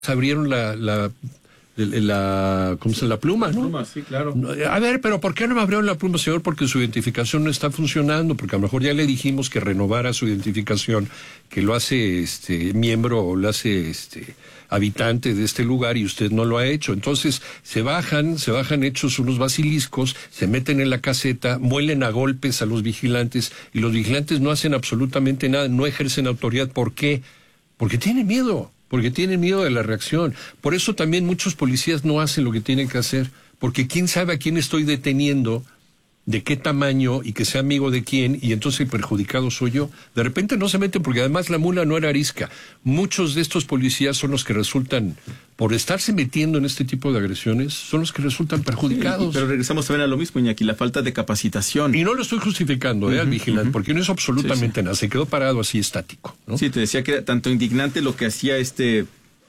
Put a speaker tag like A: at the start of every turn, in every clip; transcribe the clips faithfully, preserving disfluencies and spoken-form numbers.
A: abrieron la, la, la, la, ¿cómo se llama? La pluma, ¿no?
B: Pluma, sí, claro.
A: A ver, pero ¿por qué no me abrieron la pluma, señor? Porque su identificación no está funcionando, porque a lo mejor ya le dijimos que renovara su identificación, que lo hace este miembro o lo hace este habitante de este lugar y usted no lo ha hecho. Entonces se bajan, se bajan hechos unos basiliscos, se meten en la caseta, muelen a golpes a los vigilantes y los vigilantes no hacen absolutamente nada, no ejercen autoridad. ¿Por qué? Porque tienen miedo. Porque tienen miedo de la reacción. Por eso también muchos policías no hacen lo que tienen que hacer, porque quién sabe a quién estoy deteniendo, de qué tamaño y que sea amigo de quién, y entonces el perjudicado soy yo. De repente no se meten, porque además la mula no era arisca. Muchos de estos policías son los que resultan, por estarse metiendo en este tipo de agresiones, son los que resultan perjudicados.
B: Sí, pero regresamos también a lo mismo, Iñaki, la falta de capacitación.
A: Y no lo estoy justificando, uh-huh, eh, al vigilante, uh-huh, porque no hizo absolutamente sí, sí. nada, se quedó parado así estático, ¿no?
B: Sí, te decía que era tanto indignante lo que hacía este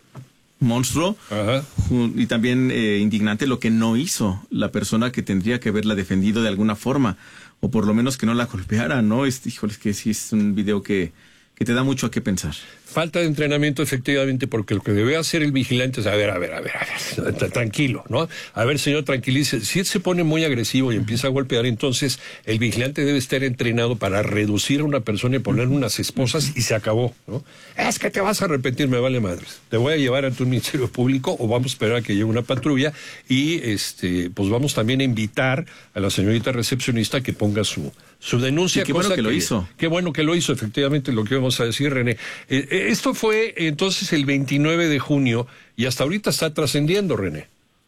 B: monstruo, ajá, y también eh, indignante lo que no hizo la persona que tendría que haberla defendido de alguna forma, o por lo menos que no la golpeara, ¿no? Este, híjole, es que sí es un video que, que te da mucho a qué pensar.
A: Falta de entrenamiento, efectivamente, porque lo que debe hacer el vigilante es, a ver, a ver, a ver, a ver, tranquilo, ¿no? A ver, señor, tranquilice. Si él se pone muy agresivo y empieza a golpear, entonces el vigilante debe estar entrenado para reducir a una persona y ponerle unas esposas y se acabó, ¿no? Es que te vas a arrepentir, me vale madres. Te voy a llevar ante un ministerio público o vamos a esperar a que llegue una patrulla y, este, pues vamos también a invitar a la señorita recepcionista que ponga su... su denuncia.
B: Y qué bueno que, que lo hizo.
A: Qué bueno que lo hizo, efectivamente, lo que vamos a decir, René. Eh, esto fue entonces el veintinueve de junio y hasta ahorita está trascendiendo, René.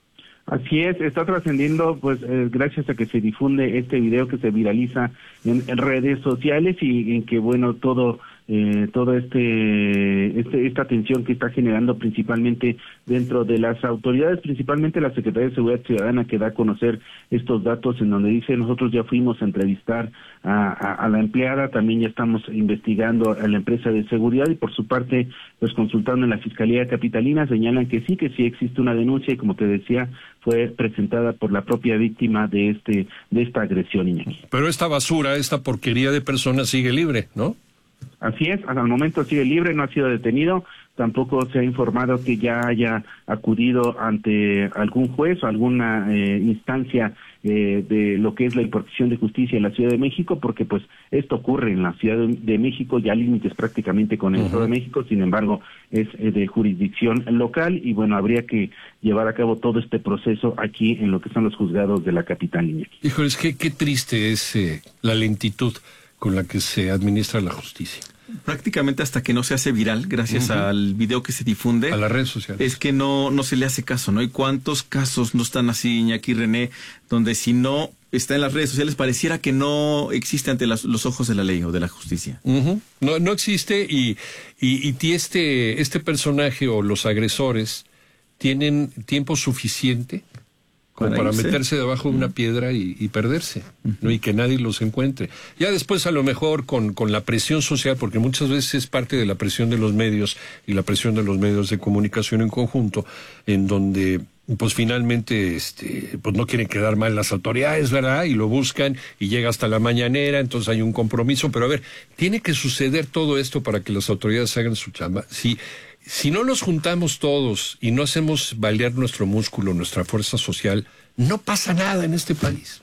C: Así es, está trascendiendo pues eh, gracias a que se difunde este video que se viraliza en, en redes sociales y en que bueno todo eh, todo este, este esta tensión que está generando principalmente dentro de las autoridades, principalmente la Secretaría de Seguridad Ciudadana, que da a conocer estos datos en donde dice nosotros ya fuimos a entrevistar a, a, a la empleada, también ya estamos investigando a la empresa de seguridad y por su parte pues consultando en la Fiscalía Capitalina señalan que sí, que sí existe una denuncia y como te decía fue presentada por la propia víctima de este de esta agresión, Iñaki.
A: Pero esta basura, esta porquería de personas sigue libre, ¿no?
C: Así es, hasta el momento sigue libre, no ha sido detenido, tampoco se ha informado que ya haya acudido ante algún juez o alguna eh, instancia eh, de lo que es la impartición de justicia en la Ciudad de México, porque pues esto ocurre en la Ciudad de México, ya límites prácticamente con el uh-huh. Estado de México, sin embargo es eh, de jurisdicción local y bueno, habría que llevar a cabo todo este proceso aquí en lo que son los juzgados de la capital, Iñaki.
A: Híjoles, qué, qué triste es eh, la lentitud con la que se administra la justicia.
B: Prácticamente hasta que no se hace viral, gracias uh-huh. al video que se difunde.
A: A las redes sociales.
B: Es que no, no se le hace caso, ¿no? ¿Y cuántos casos no están así, Iñaki, René, donde si no está en las redes sociales pareciera que no existe ante las, los ojos de la ley o de la justicia?
A: Uh-huh. No, no existe y, y, y este, este personaje o los agresores tienen tiempo suficiente como para, para meterse debajo de una piedra y, y perderse, uh-huh. ¿no? Y que nadie los encuentre. Ya después a lo mejor con, con la presión social, porque muchas veces es parte de la presión de los medios y la presión de los medios de comunicación en conjunto, en donde pues finalmente este pues no quieren quedar mal las autoridades, ¿verdad? Y lo buscan y llega hasta la mañanera, entonces hay un compromiso, pero a ver, tiene que suceder todo esto para que las autoridades hagan su chamba. Sí. Si no nos juntamos todos y no hacemos valer nuestro músculo, nuestra fuerza social, no pasa nada en este país.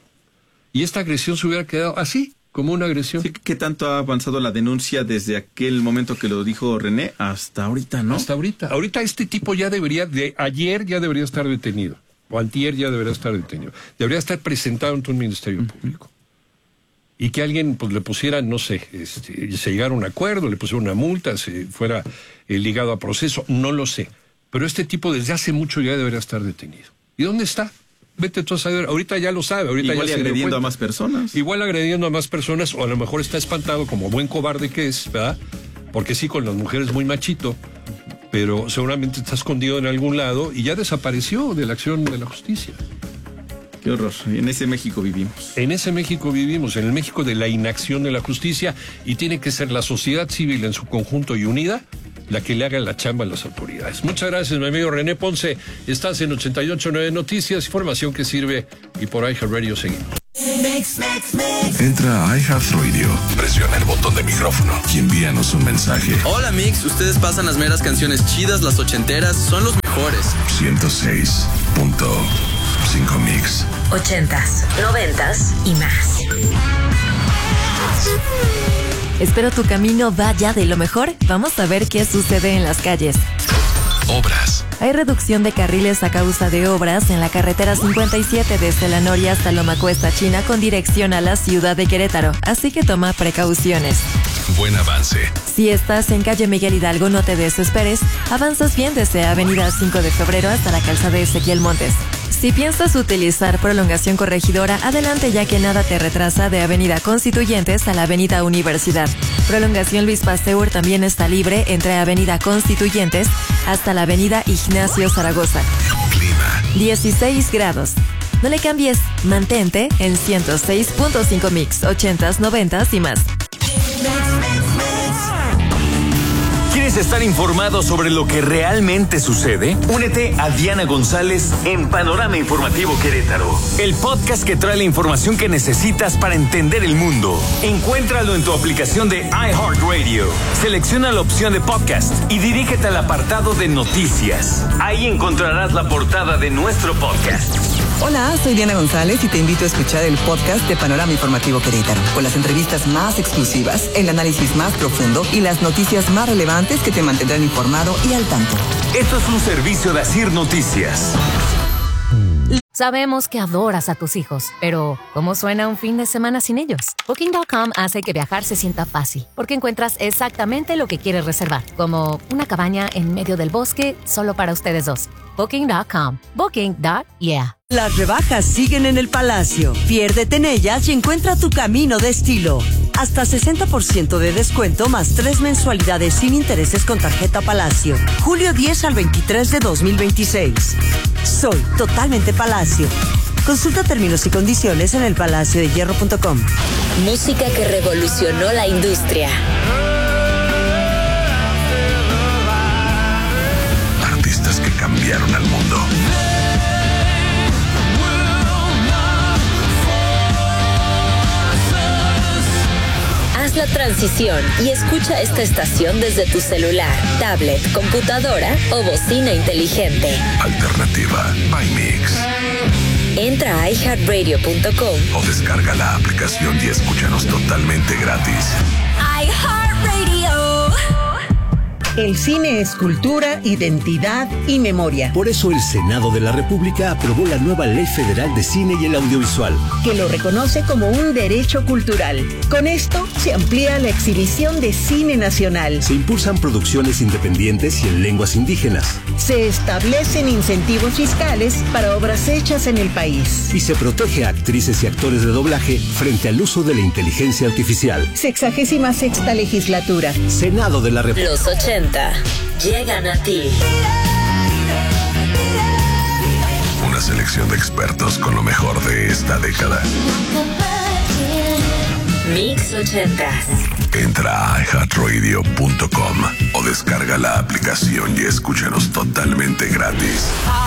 A: Y esta agresión se hubiera quedado así, como una agresión.
B: Sí, ¿qué tanto ha avanzado la denuncia desde aquel momento que lo dijo René hasta ahorita, no?
A: Hasta ahorita. Ahorita este tipo ya debería, de ayer ya debería estar detenido, o antier ya debería estar detenido. Debería estar presentado ante un ministerio público. Y que alguien pues le pusiera, no sé, este, se llegara a un acuerdo, le pusiera una multa, se fuera eh, ligado a proceso, no lo sé. Pero este tipo desde hace mucho ya debería estar detenido. ¿Y dónde está? Vete tú a saber, ahorita ya lo sabe, ahorita
B: igual
A: ya
B: se agrediendo a más personas.
A: Igual agrediendo a más personas, o a lo mejor está espantado como buen cobarde que es, ¿verdad? Porque sí, con las mujeres muy machito, pero seguramente está escondido en algún lado y ya desapareció de la acción de la justicia.
B: Qué horror. En ese México vivimos.
A: En ese México vivimos, en el México de la inacción de la justicia, y tiene que ser la sociedad civil en su conjunto y unida la que le haga la chamba a las autoridades. Muchas gracias, mi amigo René Ponce. Estás en ochenta y ocho punto nueve Noticias, información que sirve, y por iHeartRadio seguimos. Mix, mix, mix.
D: Entra a iHeartRadio, presiona el botón de micrófono y envíanos un mensaje.
E: Hola Mix, ustedes pasan las meras canciones chidas, las ochenteras, son los mejores.
D: ciento seis punto cinco Mix.
F: Ochentas, noventas y más. Espero tu camino vaya de lo mejor. Vamos a ver qué sucede en las calles.
D: Obras.
F: Hay reducción de carriles a causa de obras en la carretera cincuenta y siete desde La Noria hasta Loma Cuesta, China, con dirección a la ciudad de Querétaro. Así que toma precauciones.
D: Buen avance.
F: Si estás en calle Miguel Hidalgo, no te desesperes. Avanzas bien desde Avenida cinco de febrero hasta la calzada de Ezequiel Montes. Si piensas utilizar prolongación corregidora, adelante ya que nada te retrasa de Avenida Constituyentes a la Avenida Universidad. Prolongación Luis Pasteur también está libre entre Avenida Constituyentes hasta la Avenida Ignacio Zaragoza.
D: Clima.
F: dieciséis grados. No le cambies, mantente en ciento seis punto cinco Mix, ochentas, noventas y más.
G: ¿Quieres estar informado sobre lo que realmente sucede? Únete a Diana González en Panorama Informativo Querétaro, el podcast que trae la información que necesitas para entender el mundo. Encuéntralo en tu aplicación de iHeartRadio. Selecciona la opción de podcast y dirígete al apartado de noticias. Ahí encontrarás la portada de nuestro podcast.
H: Hola, soy Diana González y te invito a escuchar el podcast de Panorama Informativo Querétaro, con las entrevistas más exclusivas, el análisis más profundo y las noticias más relevantes que te mantendrán informado y al tanto.
G: Esto es un servicio de Asir Noticias.
I: Sabemos que adoras a tus hijos, pero ¿cómo suena un fin de semana sin ellos? Booking punto com hace que viajar se sienta fácil, porque encuentras exactamente lo que quieres reservar, como una cabaña en medio del bosque solo para ustedes dos. Booking punto com. Booking. Yeah.
J: Las rebajas siguen en el Palacio. Piérdete en ellas y encuentra tu camino de estilo. Hasta sesenta por ciento de descuento más tres mensualidades sin intereses con tarjeta Palacio. julio diez al veintitrés de dos mil veintiséis. Soy totalmente Palacio. Consulta términos y condiciones en el palacio de hierro punto com.
F: Música que revolucionó la industria.
D: Artistas que cambiaron al mundo.
F: Haz la transición y escucha esta estación desde tu celular, tablet, computadora o bocina inteligente.
D: Alternativa by Mix.
F: Entra a i heart radio punto com
D: o descarga la aplicación y escúchanos totalmente gratis.
F: iHeartRadio.
J: El cine es cultura, identidad y memoria.
K: Por eso el Senado de la República aprobó la nueva Ley Federal de Cine y el Audiovisual,
J: que lo reconoce como un derecho cultural. Con esto se amplía la exhibición de cine nacional.
K: Se impulsan producciones independientes y en lenguas indígenas.
J: Se establecen incentivos fiscales para obras hechas en el país.
K: Y se protege a actrices y actores de doblaje frente al uso de la inteligencia artificial.
J: Sexagésima sexta legislatura.
K: Senado de la República.
F: Los ochenta llegan a ti.
D: Una selección de expertos con lo mejor de esta década.
F: Mix ochentas.
D: Entra a i heart radio punto com o descarga la aplicación y escúchanos totalmente gratis.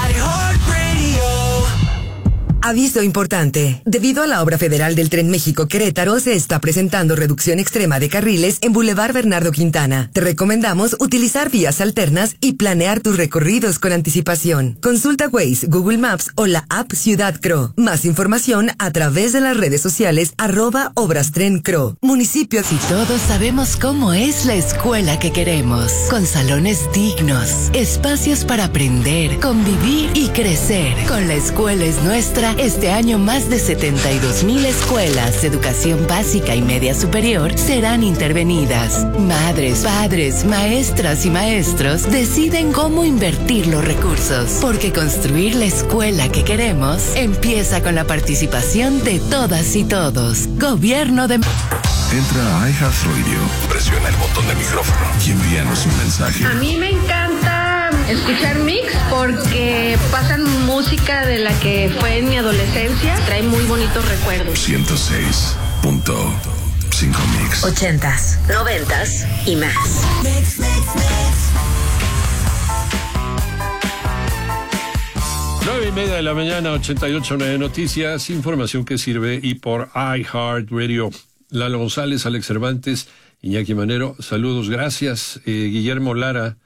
L: Aviso importante. Debido a la obra federal del Tren México-Querétaro, se está presentando reducción extrema de carriles en Boulevard Bernardo Quintana. Te recomendamos utilizar vías alternas y planear tus recorridos con anticipación. Consulta Waze, Google Maps o la app Ciudad Cro. Más información a través de las redes sociales arroba Obras Tren Cro. Municipio.
M: Si todos sabemos cómo es la escuela que queremos, con salones dignos, espacios para aprender, convivir y crecer. Con La Escuela es Nuestra, este año más de setenta y dos mil escuelas de educación básica y media superior serán intervenidas. Madres, padres, maestras y maestros deciden cómo invertir los recursos, porque construir la escuela que queremos empieza con la participación de todas y todos. Gobierno de...
D: Entra a iHeartRadio, presiona el botón de micrófono y envíanos un mensaje.
N: A mí me encanta escuchar Mix porque pasan música de la que fue en mi adolescencia. Trae muy bonitos recuerdos.
D: ciento seis punto cinco Mix.
F: Ochentas, noventas y más. Mix, mix, mix.
A: Nueve y media de la mañana, ochenta y ocho punto nueve Noticias, información que sirve y por iHeartRadio. Lalo González, Alex Cervantes, Iñaki Manero, saludos, gracias. Eh, Guillermo Lara,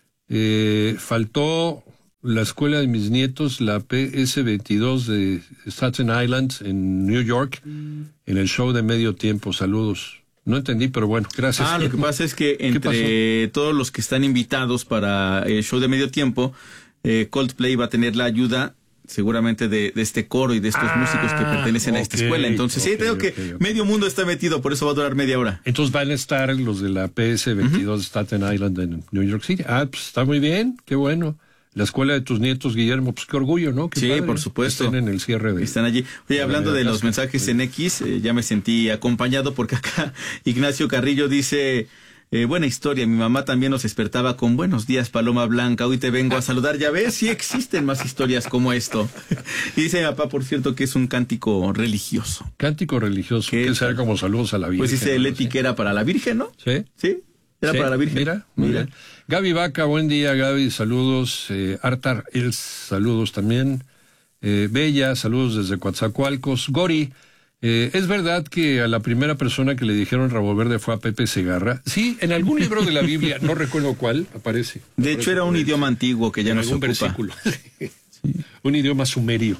A: eh, faltó la escuela de mis nietos, la P S veintidós de Staten Island en New York, en el show de medio tiempo, saludos. No entendí, pero bueno, gracias.
B: Ah, lo que pasa es que entre todos los que están invitados para el show de medio tiempo, eh, Coldplay va a tener la ayuda seguramente de, de este coro y de estos ah, músicos que pertenecen okay, a esta escuela. Entonces, okay, sí, creo okay, que okay. medio mundo está metido, por eso va a durar media hora.
A: Entonces van a estar los de la P S veintidós uh-huh. de Staten Island en New York City. Ah, pues está muy bien, qué bueno. La escuela de tus nietos, Guillermo, pues qué orgullo, ¿no? Qué
B: sí,
A: padre,
B: por supuesto.
A: Están en el cierre de...
B: Están allí. Oye, hablando de, de los mensajes en X, eh, ya me sentí acompañado porque acá Ignacio Carrillo dice... Eh, buena historia, mi mamá también nos despertaba con buenos días, Paloma Blanca, hoy te vengo a saludar, ya ves, sí existen más historias como esto. Y dice mi papá, por cierto, que es un cántico religioso.
A: Cántico religioso, que es como saludos a la Virgen.
B: Pues dice Leti que era para la Virgen, ¿no?
A: Sí.
B: Sí, era
A: sí,
B: para la Virgen.
A: Mira, muy bien. Gaby Vaca, buen día, Gaby, saludos. Eh, Artar Els, saludos también. Eh, Bella, saludos desde Coatzacoalcos. Gori, Eh, ¿es verdad que a la primera persona que le dijeron Rabo Verde fue a Pepe Segarra? Sí, en algún libro de la Biblia, no recuerdo cuál, aparece.
B: De hecho, era un idioma antiguo que ya no se ocupa.
A: Versículo. Sí. Un idioma sumerio.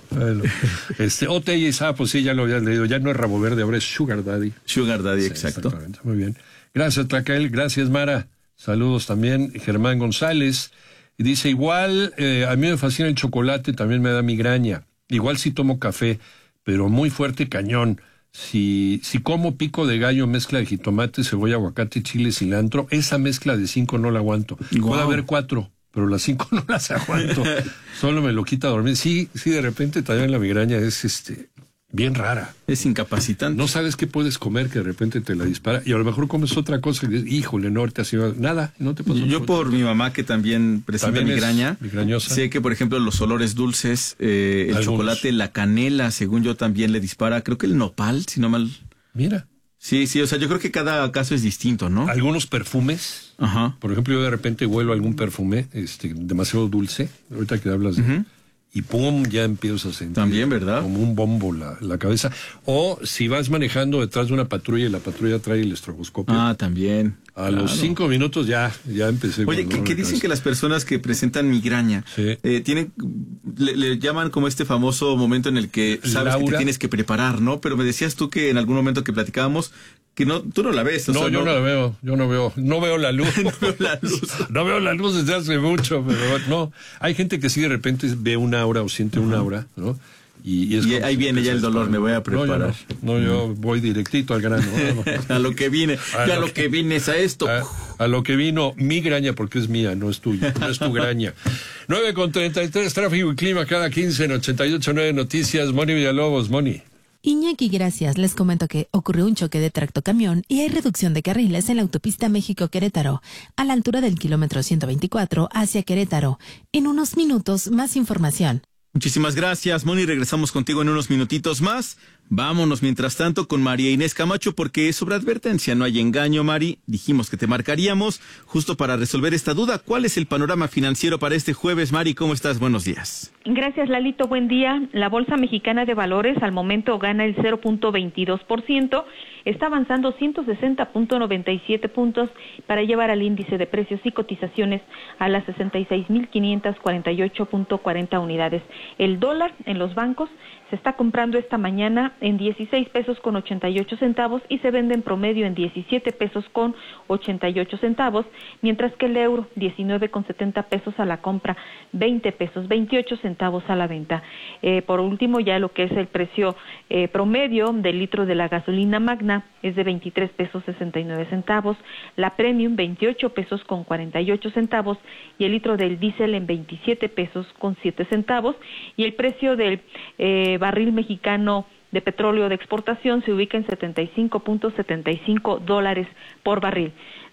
A: Este, O T y ah, pues sí, ya lo habías leído. Ya no es Rabo Verde, ahora es Sugar Daddy.
B: Sugar Daddy, sí, exacto.
A: Muy bien. Gracias, Tlacael. Gracias, Mara. Saludos también. Germán González. Y dice, igual, eh, a mí me fascina el chocolate, también me da migraña. Igual si tomo café, pero muy fuerte cañón. Si, si como pico de gallo, mezcla de jitomate, cebolla, aguacate, chile, cilantro, esa mezcla de cinco no la aguanto. Wow. Puede haber cuatro, pero las cinco no las aguanto. Solo me lo quita a dormir. Sí, sí, de repente también la migraña es este bien rara.
B: Es incapacitante.
A: No sabes qué puedes comer que de repente te la dispara y a lo mejor comes otra cosa y dices, híjole, no, te ha sido nada, no te pasa nada.
B: Yo por mi mamá que también presenta migraña, sé que por ejemplo los olores dulces, eh, el Algunos. chocolate, la canela, según yo también le dispara, creo que el nopal, si no mal.
A: Mira.
B: Sí, sí, o sea, yo creo que cada caso es distinto, ¿no?
A: Algunos perfumes,
B: Ajá.
A: por ejemplo, yo de repente huelo algún perfume este, demasiado dulce, ahorita que hablas de... Uh-huh. Y pum, ya empiezas a sentir.
B: También, ¿verdad?
A: Como un bombo la, la cabeza. O si vas manejando detrás de una patrulla y la patrulla trae el estroboscopio.
B: Ah, también.
A: A claro. los cinco minutos ya, ya empecé.
B: Oye, que, que dicen que las personas que presentan migraña sí. eh, tienen, le, le llaman como este famoso momento en el que sabes Laura. que te tienes que preparar, ¿no? Pero me decías tú que en algún momento que platicábamos que no, tú no la ves. O
A: no,
B: sea,
A: yo no, no la veo, yo no veo, no veo la luz.
B: no veo la luz.
A: no veo la luz desde hace mucho, pero no. Hay gente que sí de repente ve una aura o siente uh-huh. una aura, ¿no?
B: Y, y, es y ahí viene ya el dolor, me voy a preparar.
A: No, yo, no, no, yo mm. voy directito al grano.
B: a lo que vine, a, lo, a lo que, que vine es a esto.
A: A, a lo que vino mi graña, porque es mía, no es tuya, no es tu graña. nueve con treinta y tres, tráfico y clima cada quince en ochenta y ocho punto nueve Noticias. Moni Villalobos, Moni.
O: Iñaki, gracias. Les comento que ocurrió un choque de tractocamión y hay reducción de carriles en la autopista México-Querétaro, a la altura del kilómetro ciento veinticuatro hacia Querétaro. En unos minutos, más información.
B: Muchísimas gracias, Moni. Regresamos contigo en unos minutitos más. Vámonos, mientras tanto, con María Inés Camacho, porque sobre advertencia no hay engaño, Mari. Dijimos que te marcaríamos justo para resolver esta duda. ¿Cuál es el panorama financiero para este jueves, Mari? ¿Cómo estás? Buenos días.
P: Gracias, Lalito. Buen día. La Bolsa Mexicana de Valores al momento gana el cero punto veintidós por ciento. Está avanzando ciento sesenta punto noventa y siete puntos para llevar al índice de precios y cotizaciones a las sesenta y seis mil quinientos cuarenta y ocho punto cuarenta unidades. El dólar en los bancos se está comprando esta mañana en dieciséis pesos con ochenta y ocho centavos y se vende en promedio en diecisiete pesos con ochenta y ocho centavos, mientras que el euro diecinueve con setenta pesos a la compra, veinte pesos veintiocho centavos a la venta. Eh, por último, ya lo que es el precio eh, promedio del litro de la gasolina magna es de veintitrés pesos sesenta y nueve centavos, la premium veintiocho pesos con cuarenta y ocho centavos y el litro del diésel en veintisiete pesos con siete centavos y el precio del eh, barril mexicano de petróleo de exportación se ubica en setenta y cinco punto setenta y cinco dólares por barril.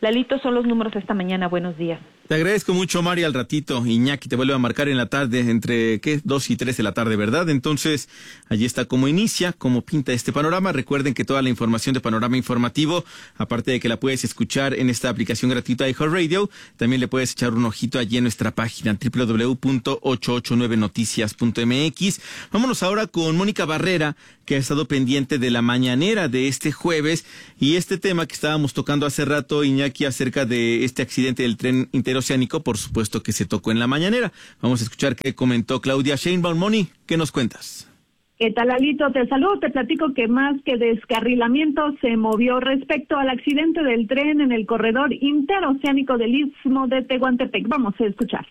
P: Lalito, son los números esta mañana. Buenos días.
B: Te agradezco mucho, Mari. Al ratito Iñaki te vuelve a marcar en la tarde, entre ¿qué? dos y tres de la tarde, ¿verdad? Entonces, allí está cómo inicia, cómo pinta este panorama. Recuerden que toda la información de Panorama Informativo, aparte de que la puedes escuchar en esta aplicación gratuita de iHeartRadio, también le puedes echar un ojito allí en nuestra página doble u doble u doble u punto ochocientos ochenta y nueve noticias punto m x. Vámonos ahora con Mónica Barrera, que ha estado pendiente de la mañanera de este jueves y este tema que estábamos tocando hace rato, Iñaki, acerca de este accidente del tren interoceánico, por supuesto que se tocó en la mañanera. Vamos a escuchar qué comentó Claudia Sheinbaum. Moni, ¿qué nos cuentas?
Q: ¿Qué tal, Alito? Te saludo, te platico que más que descarrilamiento se movió respecto al accidente del tren en el corredor interoceánico del Istmo de Tehuantepec. Vamos a escuchar.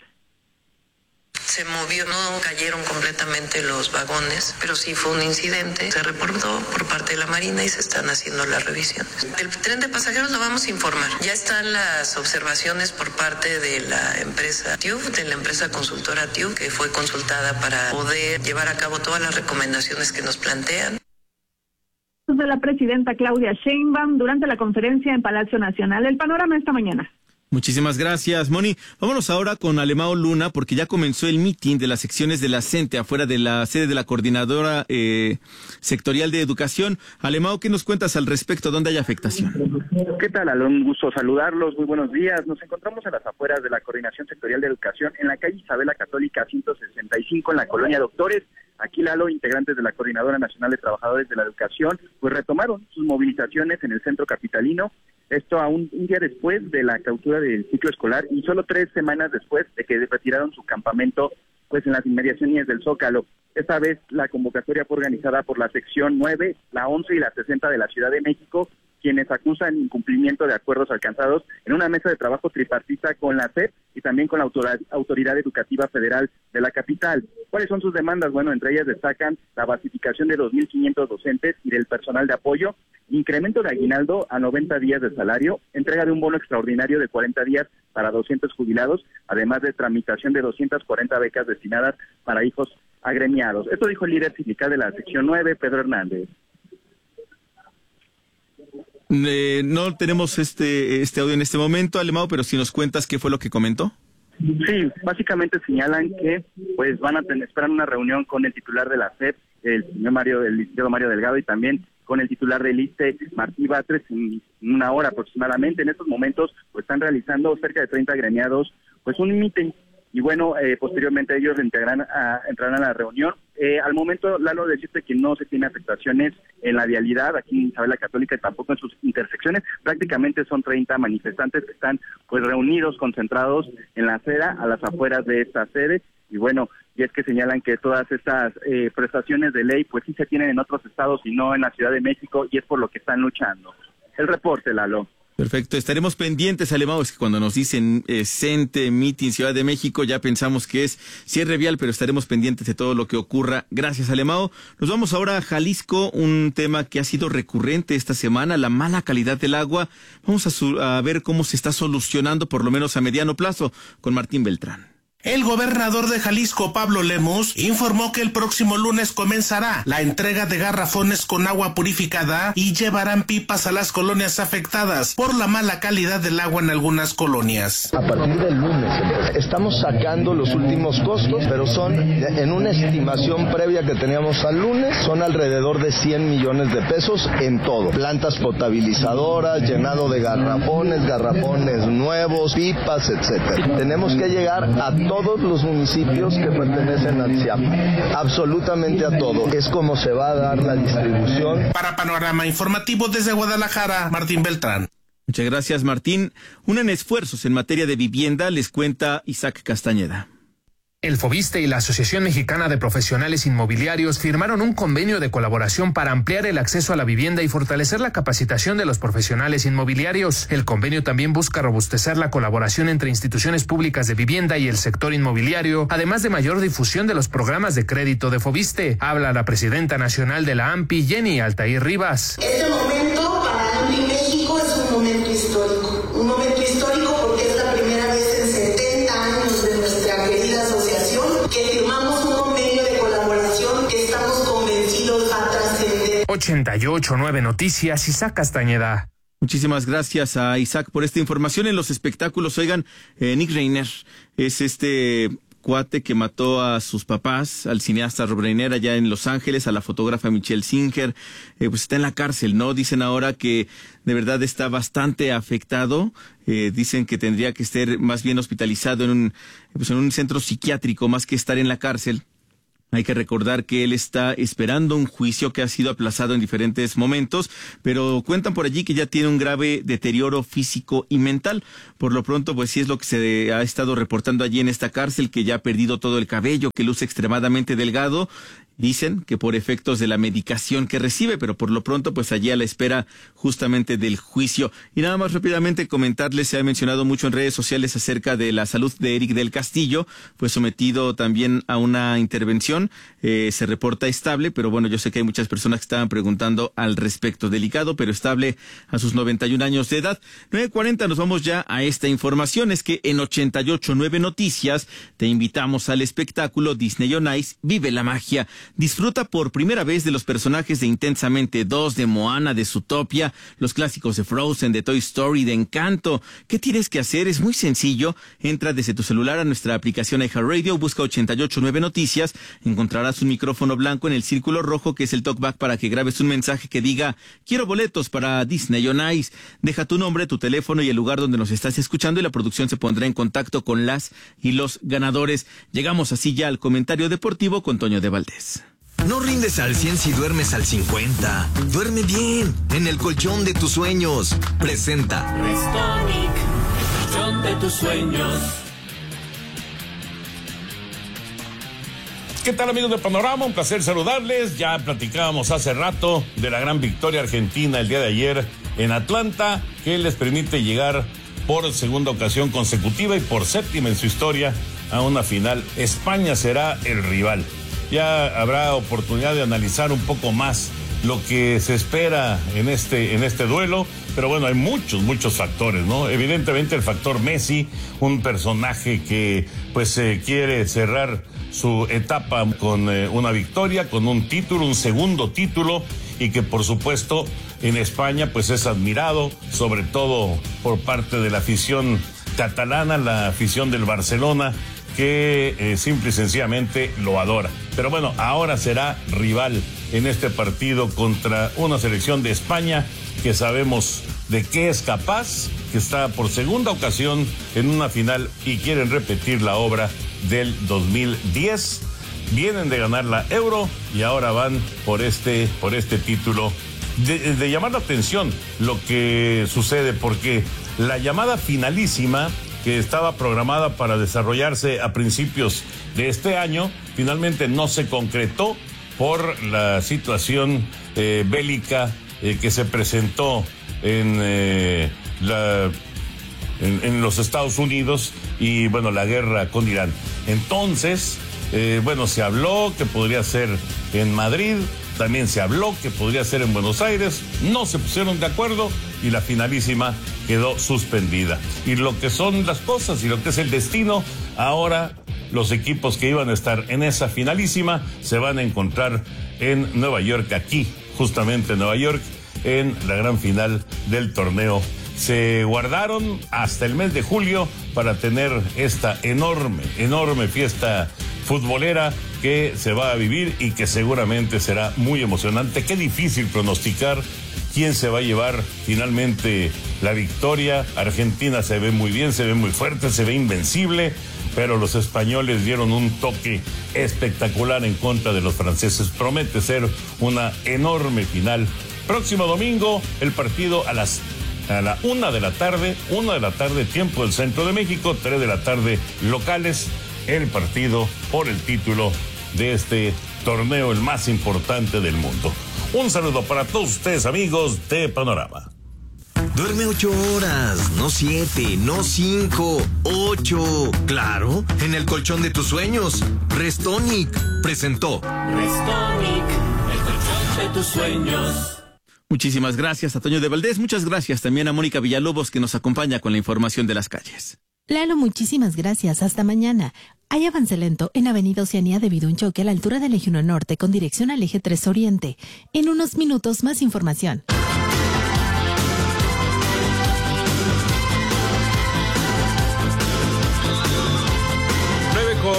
R: Se movió, no cayeron completamente los vagones, pero sí fue un incidente. Se reportó por parte de la Marina y se están haciendo las revisiones. El tren de pasajeros lo vamos a informar. Ya están las observaciones por parte de la empresa T U V, de la empresa consultora T U V, que fue consultada para poder llevar a cabo todas las recomendaciones que nos plantean.
Q: De la presidenta Claudia Sheinbaum durante la conferencia en Palacio Nacional. El panorama esta mañana.
B: Muchísimas gracias, Moni. Vámonos ahora con Alemao Luna, porque ya comenzó el meeting de las secciones de la CENTE afuera de la sede de la Coordinadora eh, Sectorial de Educación. Alemao, ¿qué nos cuentas al respecto? ¿Dónde hay afectación?
S: ¿Qué tal, Alon? Un gusto saludarlos. Muy buenos días. Nos encontramos a las afueras de la Coordinación Sectorial de Educación en la calle Isabela Católica ciento sesenta y cinco en la colonia Doctores. Aquí, Lalo, integrantes de la Coordinadora Nacional de Trabajadores de la Educación, pues retomaron sus movilizaciones en el centro capitalino. Esto a un, un día después de la clausura del ciclo escolar y solo tres semanas después de que retiraron su campamento pues en las inmediaciones del Zócalo. Esta vez la convocatoria fue organizada por la sección nueve, la once y la sesenta de la Ciudad de México, quienes acusan incumplimiento de acuerdos alcanzados en una mesa de trabajo tripartita con la S E P y también con la Autoridad Educativa Federal de la capital. ¿Cuáles son sus demandas? Bueno, entre ellas destacan la basificación de dos mil quinientos docentes y del personal de apoyo, incremento de aguinaldo a noventa días de salario, entrega de un bono extraordinario de cuarenta días para doscientos jubilados, además de tramitación de doscientas cuarenta becas destinadas para hijos agremiados. Esto dijo el líder sindical de la sección nueve, Pedro Hernández.
B: Eh, no tenemos este este audio en este momento, Alemao, pero si nos cuentas qué fue lo que comentó.
S: Sí, básicamente señalan que pues van a tener, esperan una reunión con el titular de la S E P, el señor Mario, el licenciado Mario Delgado, y también con el titular del I S S S T E, Martí Batres, en una hora aproximadamente. En estos momentos pues están realizando cerca de treinta agremiados pues un meeting. Y bueno, eh, posteriormente ellos entrarán a, entrarán a la reunión. Eh, al momento, Lalo, decirte que no se tiene afectaciones en la vialidad aquí en Isabela Católica y tampoco en sus intersecciones. Prácticamente son treinta manifestantes que están pues reunidos, concentrados en la acera, a las afueras de esta sede. Y bueno, y es que señalan que todas estas eh, prestaciones de ley pues sí se tienen en otros estados y no en la Ciudad de México, y es por lo que están luchando. El reporte, Lalo.
B: Perfecto, estaremos pendientes, Alemao. Es que cuando nos dicen eh, CENTE, Meeting, Ciudad de México, ya pensamos que es cierre vial, pero estaremos pendientes de todo lo que ocurra. Gracias, Alemao. Nos vamos ahora a Jalisco, un tema que ha sido recurrente esta semana, la mala calidad del agua. Vamos a, su- a ver cómo se está solucionando, por lo menos a mediano plazo, con Martín Beltrán.
T: El gobernador de Jalisco, Pablo Lemus, informó que el próximo lunes comenzará la entrega de garrafones con agua purificada y llevarán pipas a las colonias afectadas por la mala calidad del agua en algunas colonias.
U: A partir del lunes estamos sacando los últimos costos, pero son en una estimación previa que teníamos al lunes, son alrededor de cien millones de pesos en todo. Plantas potabilizadoras, llenado de garrafones, garrafones nuevos, pipas, etcétera. Tenemos que llegar a todos los municipios que pertenecen al C I A P, absolutamente a todo. Es como se va a dar la distribución.
T: Para Panorama Informativo desde Guadalajara, Martín Beltrán.
B: Muchas gracias, Martín. Unen esfuerzos en materia de vivienda, les cuenta Isaac Castañeda.
V: El Fobiste y la Asociación Mexicana de Profesionales Inmobiliarios firmaron un convenio de colaboración para ampliar el acceso a la vivienda y fortalecer la capacitación de los profesionales inmobiliarios. El convenio también busca robustecer la colaboración entre instituciones públicas de vivienda y el sector inmobiliario, además de mayor difusión de los programas de crédito de Fobiste. Habla la presidenta nacional de la AMPI, Jenny Altair Rivas.
W: Este momento para AMPI México es un momento histórico, un momento histórico porque es la primera vez en setenta años de nuestra querida asociación que firmamos un convenio de colaboración que estamos convencidos va a trascender.
V: ochenta y ocho punto nueve Noticias, Isaac Castañeda.
B: Muchísimas gracias a Isaac por esta información. En los espectáculos, oigan, eh, Nick Reiner es este cuate que mató a sus papás, al cineasta Rob Reiner allá en Los Ángeles, a la fotógrafa Michelle Singer, eh, pues está en la cárcel, ¿no? Dicen ahora que de verdad está bastante afectado, eh, dicen que tendría que estar más bien hospitalizado en un, pues en un centro psiquiátrico más que estar en la cárcel. Hay que recordar que él está esperando un juicio que ha sido aplazado en diferentes momentos, pero cuentan por allí que ya tiene un grave deterioro físico y mental. Por lo pronto, pues sí es lo que se ha estado reportando allí en esta cárcel, que ya ha perdido todo el cabello, que luce extremadamente delgado. Dicen que por efectos de la medicación que recibe, pero por lo pronto pues allí a la espera justamente del juicio. Y nada más rápidamente comentarles, se ha mencionado mucho en redes sociales acerca de la salud de Eric del Castillo, fue sometido también a una intervención, eh, se reporta estable, pero bueno, yo sé que hay muchas personas que estaban preguntando al respecto, delicado pero estable a sus noventa y un años de edad. nueve cuarenta, nos vamos ya a esta información, es que en ochenta y ocho nueve Noticias te invitamos al espectáculo Disney on Ice, Vive la Magia. Disfruta por primera vez de los personajes de Intensamente dos, de Moana, de Zootopia, los clásicos de Frozen, de Toy Story, de Encanto. ¿Qué tienes que hacer? Es muy sencillo. Entra desde tu celular a nuestra aplicación iHeartRadio, busca ochenta y ocho nueve Noticias, encontrarás un micrófono blanco en el círculo rojo que es el talkback para que grabes un mensaje que diga quiero boletos para Disney on Ice. Deja tu nombre, tu teléfono y el lugar donde nos estás escuchando y la producción se pondrá en contacto con las y los ganadores. Llegamos así ya al comentario deportivo con Toño de Valdés.
C: No rindes al cien si duermes al cincuenta. Duerme bien, en el colchón de tus sueños. Presenta
E: Restonic, el colchón de tus sueños.
H: ¿Qué tal, amigos de Panorama? Un placer saludarles. Ya platicábamos hace rato de la gran victoria argentina el día de ayer en Atlanta, que les permite llegar por segunda ocasión consecutiva y por séptima en su historia a una final. España será el rival. Ya habrá oportunidad de analizar un poco más lo que se espera en este, en este duelo, pero bueno, hay muchos, muchos factores, ¿no? Evidentemente el factor Messi, un personaje que pues eh, quiere cerrar su etapa con eh, una victoria, con un título, un segundo título, y que por supuesto en España pues es admirado, sobre todo por parte de la afición catalana, la afición del Barcelona, que eh, simple y sencillamente lo adora. Pero bueno, ahora será rival en este partido contra una selección de España que sabemos de qué es capaz, que está por segunda ocasión en una final y quieren repetir la obra del dos mil diez. Vienen de ganar la Euro y ahora van por este, por este título. De, de llamar la atención lo que sucede, porque la llamada finalísima que estaba programada para desarrollarse a principios de este año, finalmente no se concretó por la situación eh, bélica eh, que se presentó en, eh, la, en, en los Estados Unidos y, bueno, la guerra con Irán. Entonces, eh, bueno, se habló que podría ser en Madrid, también se habló que podría ser en Buenos Aires, no se pusieron de acuerdo y la finalísima quedó suspendida. Y lo que son las cosas y lo que es el destino, ahora los equipos que iban a estar en esa finalísima se van a encontrar en Nueva York, aquí, justamente en Nueva York, en la gran final del torneo. Se guardaron hasta el mes de julio para tener esta enorme, enorme fiesta futbolera que se va a vivir y que seguramente será muy emocionante. Qué difícil pronosticar quién se va a llevar finalmente la victoria. Argentina se ve muy bien, se ve muy fuerte, se ve invencible, pero los españoles dieron un toque espectacular en contra de los franceses. Promete ser una enorme final. Próximo domingo, el partido a las a la una de la tarde, una de la tarde, tiempo del centro de México, tres de la tarde locales, el partido por el título de este torneo, el más importante del mundo. Un saludo para todos ustedes, amigos de Panorama.
C: Duerme ocho horas, no siete, no cinco, ocho. Claro, en el colchón de tus sueños. Restonic presentó.
E: Restonic, el colchón de tus sueños.
B: Muchísimas gracias a Toño de Valdés, muchas gracias también a Mónica Villalobos que nos acompaña con la información de las calles.
O: Lalo, muchísimas gracias, hasta mañana. Hay avance lento en Avenida Oceanía debido a un choque a la altura del Eje uno Norte con dirección al Eje tres Oriente. En unos minutos más información.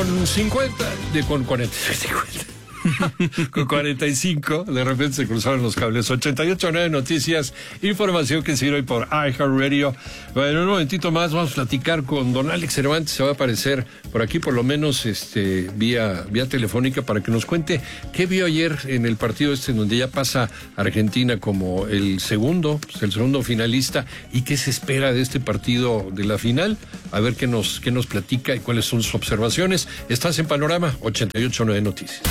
A: con cincuenta, de con cuarenta, cincuenta. Con cuarenta y cinco, de repente se cruzaron los cables. ochenta y ocho punto nueve Noticias, información que sirve hoy por iHeartRadio. Bueno, en un momentito más vamos a platicar con don Alex Cervantes, se va a aparecer por aquí, por lo menos este vía, vía telefónica, para que nos cuente qué vio ayer en el partido este, en donde ya pasa Argentina como el segundo, pues el segundo finalista, y qué se espera de este partido de la final. A ver qué nos, qué nos platica y cuáles son sus observaciones. Estás en Panorama ochenta y ocho punto nueve Noticias.